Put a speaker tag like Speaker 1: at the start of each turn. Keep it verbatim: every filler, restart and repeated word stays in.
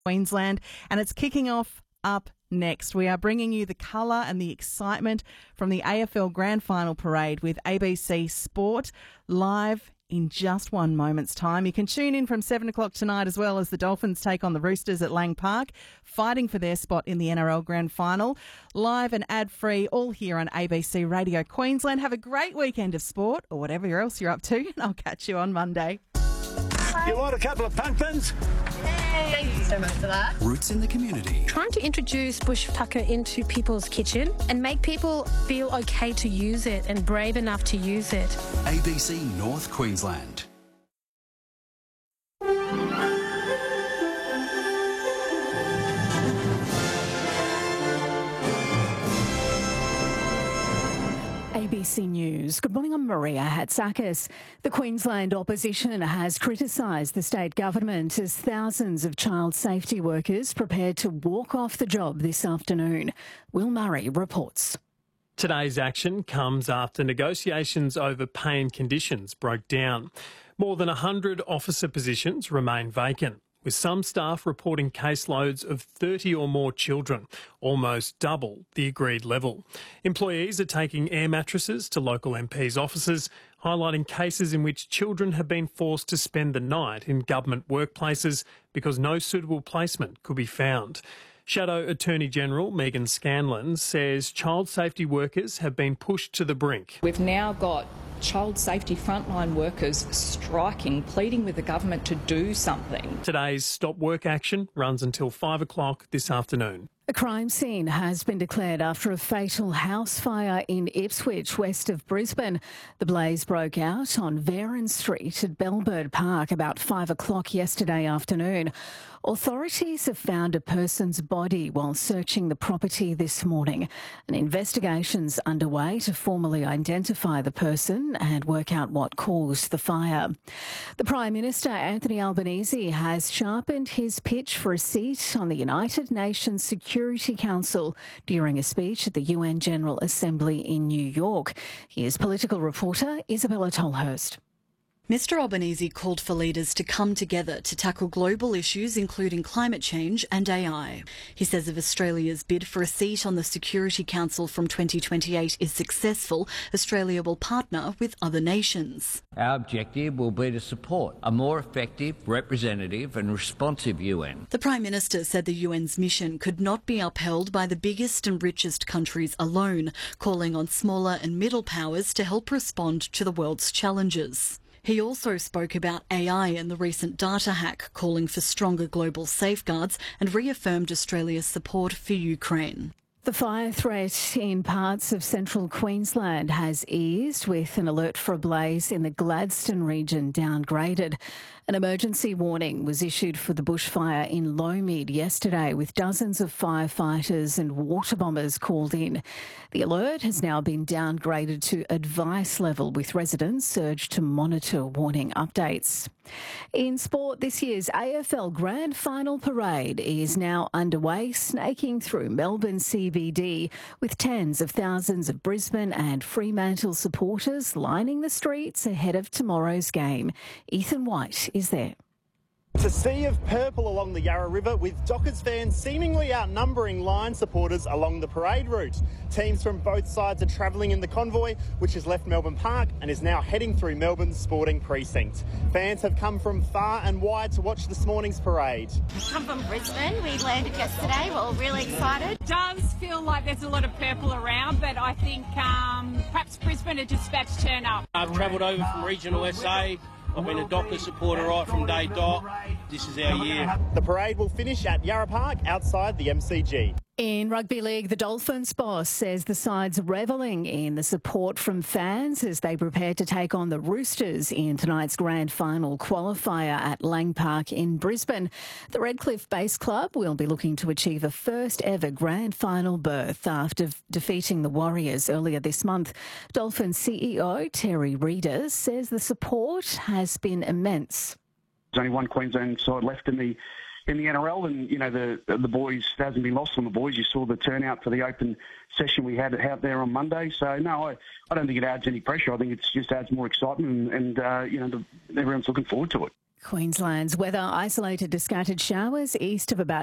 Speaker 1: Queensland, and it's kicking off up next. We are bringing you the colour and the excitement from the A F L Grand Final Parade with A B C Sport live in just one moment's time. You can tune in from seven o'clock tonight as well as the Dolphins take on the Roosters at Lang Park, fighting for their spot in the N R L Grand Final. Live and ad-free, all here on A B C Radio Queensland. Have a great weekend of sport or whatever else you're up to, and I'll catch you on Monday.
Speaker 2: You want a couple of pumpkins?
Speaker 3: Thank you so much for that.
Speaker 4: Roots in the community.
Speaker 5: Trying to introduce bush tucker into people's kitchen and make people feel okay to use it and brave enough to use it.
Speaker 4: A B C North Queensland.
Speaker 6: A B C News. Good morning, I'm Maria Hatzakis. The Queensland opposition has criticised the state government as thousands of child safety workers prepared to walk off the job this afternoon. Will Murray reports.
Speaker 7: Today's action comes after negotiations over pay and conditions broke down. More than one hundred officer positions remain vacant, with some staff reporting caseloads of thirty or more children, almost double the agreed level. Employees are taking air mattresses to local M Ps' offices, highlighting cases in which children have been forced to spend the night in government workplaces because no suitable placement could be found. Shadow Attorney General Megan Scanlon says child safety workers have been pushed to the brink.
Speaker 8: We've now got child safety frontline workers striking, pleading with the government to do something.
Speaker 7: Today's stop work action runs until five o'clock this afternoon.
Speaker 6: A crime scene has been declared after a fatal house fire in Ipswich, west of Brisbane. The blaze broke out on Varon Street at Bellbird Park about five o'clock yesterday afternoon. Authorities have found a person's body while searching the property this morning. An investigation's underway to formally identify the person and work out what caused the fire. The Prime Minister, Anthony Albanese, has sharpened his pitch for a seat on the United Nations Security Council during a speech at the U N General Assembly in New York. Here's political reporter Isabella Tolhurst.
Speaker 9: Mister Albanese called for leaders to come together to tackle global issues including climate change and A I. He says if Australia's bid for a seat on the Security Council from twenty twenty-eight is successful, Australia will partner with other nations.
Speaker 10: Our objective will be to support a more effective, representative and responsive U N.
Speaker 9: The Prime Minister said the U N's mission could not be upheld by the biggest and richest countries alone, calling on smaller and middle powers to help respond to the world's challenges. He also spoke about A I and the recent data hack, calling for stronger global safeguards and reaffirmed Australia's support for Ukraine.
Speaker 6: The fire threat in parts of central Queensland has eased, with an alert for a blaze in the Gladstone region downgraded. An emergency warning was issued for the bushfire in Lowmead yesterday, with dozens of firefighters and water bombers called in. The alert has now been downgraded to advice level, with residents urged to monitor warning updates. In sport, this year's A F L Grand Final Parade is now underway, snaking through Melbourne C B D, with tens of thousands of Brisbane and Fremantle supporters lining the streets ahead of tomorrow's game. Ethan White is there.
Speaker 11: It's a sea of purple along the Yarra River, with Dockers fans seemingly outnumbering Lion supporters along the parade route. Teams from both sides are travelling in the convoy, which has left Melbourne Park and is now heading through Melbourne's sporting precinct. Fans have come from far and wide to watch this morning's parade.
Speaker 12: Come from Brisbane. We landed yesterday. We're all really excited.
Speaker 13: It does feel like there's a lot of purple around, but I think um, perhaps Brisbane are just about to turn up.
Speaker 14: I've travelled over from regional S A. I've been a Dockers supporter right from day dot. This is our year.
Speaker 11: The parade will finish at Yarra Park outside the M C G.
Speaker 6: In rugby league, the Dolphins boss says the side's revelling in the support from fans as they prepare to take on the Roosters in tonight's grand final qualifier at Lang Park in Brisbane. The Redcliffe Base Club will be looking to achieve a first ever grand final berth after defeating the Warriors earlier this month. Dolphins C E O Terry Reeder says the support has been immense.
Speaker 15: There's only one Queensland side left in the in the N R L, and you know the the boys, there hasn't been lost on the boys. You saw the turnout for the open session we had out there on Monday. So no, I, I don't think it adds any pressure. I think it just adds more excitement, and, and uh, you know the, everyone's looking forward to it.
Speaker 6: Queensland's weather, isolated to scattered showers east of about